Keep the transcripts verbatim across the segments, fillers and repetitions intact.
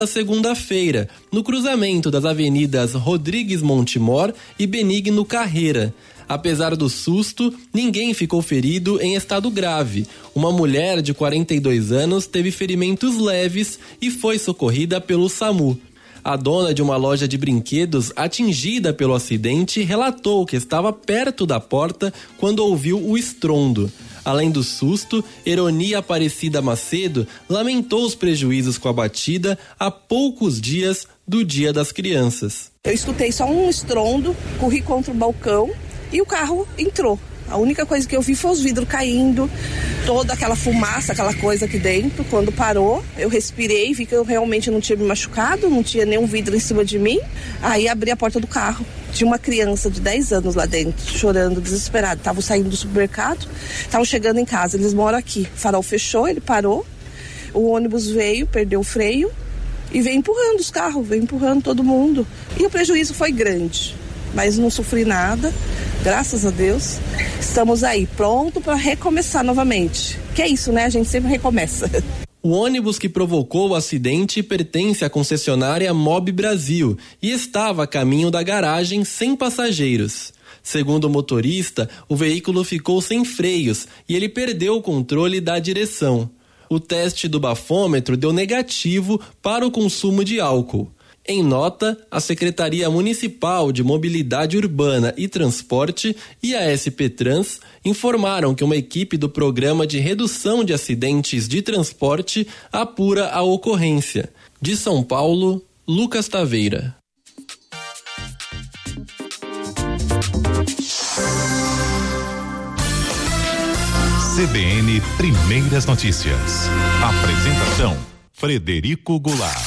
segunda-feira, no cruzamento das avenidas Rodrigues Montemor e Benigno Carreira. Apesar do susto, ninguém ficou ferido em estado grave. Uma mulher de quarenta e dois anos teve ferimentos leves e foi socorrida pelo SAMU. A dona de uma loja de brinquedos atingida pelo acidente relatou que estava perto da porta quando ouviu o estrondo. Além do susto, Eroni Aparecida Macedo lamentou os prejuízos com a batida a poucos dias do Dia das Crianças. Eu escutei só um estrondo, corri contra o balcão e o carro entrou. A única coisa que eu vi foi os vidros caindo, toda aquela fumaça, aquela coisa aqui dentro. Quando parou, eu respirei, vi que eu realmente não tinha me machucado, não tinha nenhum vidro em cima de mim. Aí abri a porta do carro. Tinha uma criança de dez anos lá dentro, chorando, desesperada. Estavam saindo do supermercado, estavam chegando em casa. Eles moram aqui. O farol fechou, ele parou. O ônibus veio, perdeu o freio e veio empurrando os carros, veio empurrando todo mundo. E o prejuízo foi grande, mas não sofri nada. Graças a Deus, estamos aí, pronto para recomeçar novamente. Que é isso, né? A gente sempre recomeça. O ônibus que provocou o acidente pertence à concessionária Mob Brasil e estava a caminho da garagem sem passageiros. Segundo o motorista, o veículo ficou sem freios e ele perdeu o controle da direção. O teste do bafômetro deu negativo para o consumo de álcool. Em nota, a Secretaria Municipal de Mobilidade Urbana e Transporte e a S P Trans informaram que uma equipe do Programa de Redução de Acidentes de Transporte apura a ocorrência. De São Paulo, Lucas Taveira. C B N Primeiras Notícias. Apresentação: Frederico Goulart.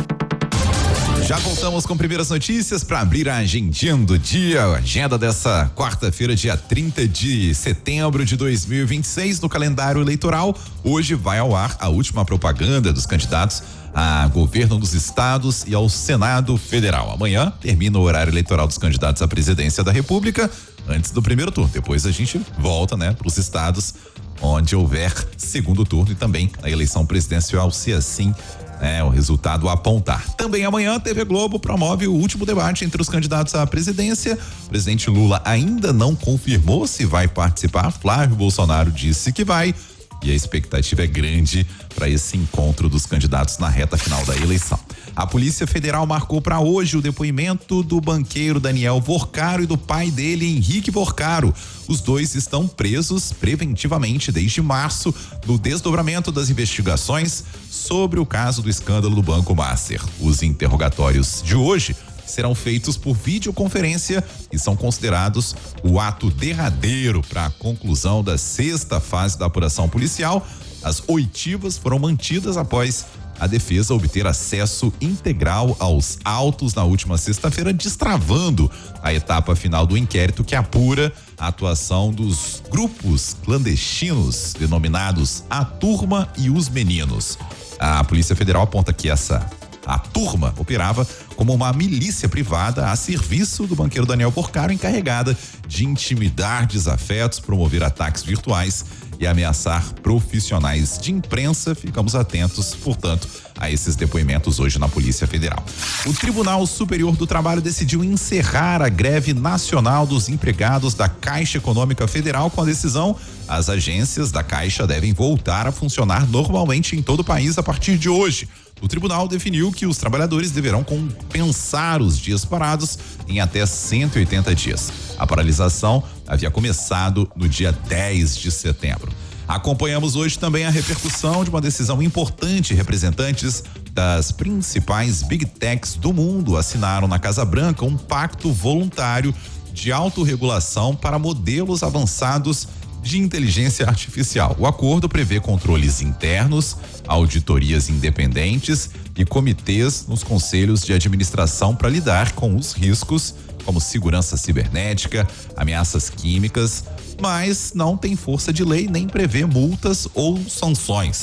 Já voltamos com primeiras notícias para abrir a agendinha do dia, a agenda dessa quarta-feira, dia trinta de setembro de dois mil e vinte e seis, no calendário eleitoral. Hoje vai ao ar a última propaganda dos candidatos a governo dos estados e ao Senado Federal. Amanhã termina o horário eleitoral dos candidatos à presidência da República, antes do primeiro turno. Depois a gente volta, né, para os estados onde houver segundo turno e também a eleição presidencial, se assim É, o resultado a apontar. Também amanhã, a T V Globo promove o último debate entre os candidatos à presidência. O presidente Lula ainda não confirmou se vai participar. Flávio Bolsonaro disse que vai. E a expectativa é grande para esse encontro dos candidatos na reta final da eleição. A Polícia Federal marcou para hoje o depoimento do banqueiro Daniel Vorcaro e do pai dele, Henrique Vorcaro. Os dois estão presos preventivamente desde março no desdobramento das investigações sobre o caso do escândalo do Banco Master. Os interrogatórios de hoje serão feitos por videoconferência e são considerados o ato derradeiro para a conclusão da sexta fase da apuração policial. As oitivas foram mantidas após a defesa obter acesso integral aos autos na última sexta-feira, destravando a etapa final do inquérito que apura a atuação dos grupos clandestinos denominados A Turma e os Meninos. A Polícia Federal aponta que essa a turma operava como uma milícia privada a serviço do banqueiro Daniel Vorcaro, encarregada de intimidar desafetos, promover ataques virtuais e ameaçar profissionais de imprensa. Ficamos atentos, portanto, a esses depoimentos hoje na Polícia Federal. O Tribunal Superior do Trabalho decidiu encerrar a greve nacional dos empregados da Caixa Econômica Federal. Com a decisão, as agências da Caixa devem voltar a funcionar normalmente em todo o país a partir de hoje. O tribunal definiu que os trabalhadores deverão compensar os dias parados em até cento e oitenta dias. A paralisação havia começado no dia dez de setembro. Acompanhamos hoje também a repercussão de uma decisão importante. Representantes das principais Big Techs do mundo assinaram na Casa Branca um pacto voluntário de autorregulação para modelos avançados de inteligência artificial. O acordo prevê controles internos, auditorias independentes e comitês nos conselhos de administração para lidar com os riscos como segurança cibernética, ameaças químicas, mas não tem força de lei nem prevê multas ou sanções.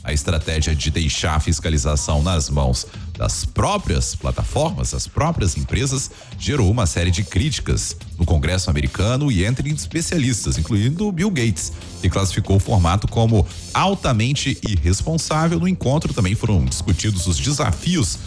A estratégia de deixar a fiscalização nas mãos das próprias plataformas, das próprias empresas, gerou uma série de críticas no Congresso americano e entre especialistas, incluindo Bill Gates, que classificou o formato como altamente irresponsável. No encontro também foram discutidos os desafios